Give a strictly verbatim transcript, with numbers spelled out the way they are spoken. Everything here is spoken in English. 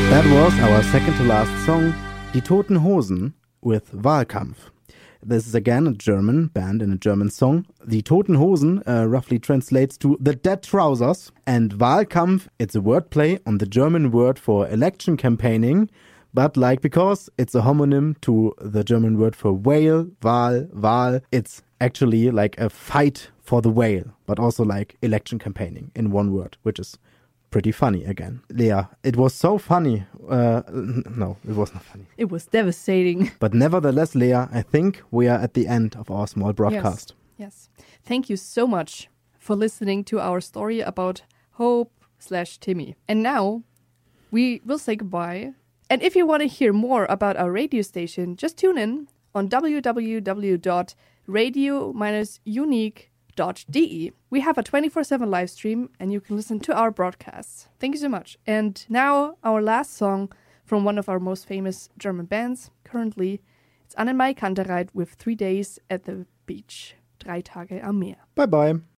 That was our second to last song, Die Toten Hosen with Wahlkampf. This is again a German band and a German song. Die Toten Hosen uh, roughly translates to the dead trousers. And Wahlkampf, it's a wordplay on the German word for election campaigning. But like, because it's a homonym to the German word for whale, Wahl, Wahl, it's actually like a fight for the whale, but also like election campaigning in one word, which is pretty funny again. Lea, it was so funny. Uh, no, it was not funny. It was devastating. But nevertheless, Lea, I think we are at the end of our small broadcast. Yes. yes. Thank you so much for listening to our story about Hope slash Timmy. And now we will say goodbye. And if you want to hear more about our radio station, just tune in on w w w dot radio dash unique dot d e. We have a twenty-four seven live stream and you can listen to our broadcasts. Thank you so much. And now our last song from one of our most famous German bands currently. It's Annemarie Kantereit with Three Days at the Beach. Drei Tage am Meer. Bye bye.